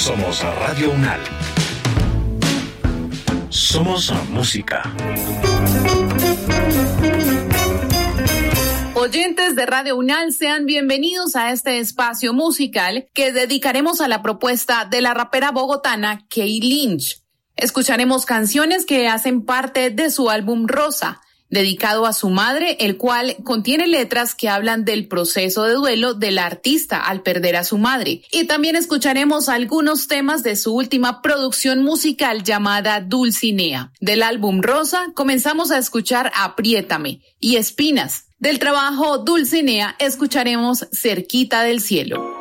Somos Radio UNAL. Somos música. Oyentes de Radio UNAL, sean bienvenidos a este espacio musical que dedicaremos a la propuesta de la rapera bogotana Kay Lynch. Escucharemos canciones que hacen parte de su álbum Rosa, dedicado a su madre, el cual contiene letras que hablan del proceso de duelo del artista al perder a su madre. Y también escucharemos algunos temas de su última producción musical llamada Dulcinea. Del álbum Rosa comenzamos a escuchar Apriétame y Espinas. Del trabajo Dulcinea escucharemos Cerquita del Cielo.